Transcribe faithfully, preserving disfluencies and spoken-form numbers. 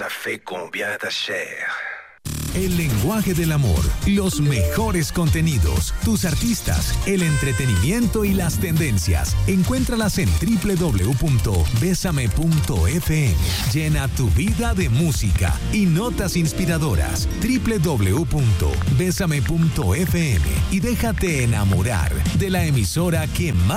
fait combien ta chair? El lenguaje del amor, los mejores contenidos, tus artistas, el entretenimiento y las tendencias. Encuéntralas en doble u doble u doble u punto besame punto efe eme. Llena tu vida de música y notas inspiradoras. doble u doble u doble u punto besame punto efe eme y déjate enamorar de la emisora que más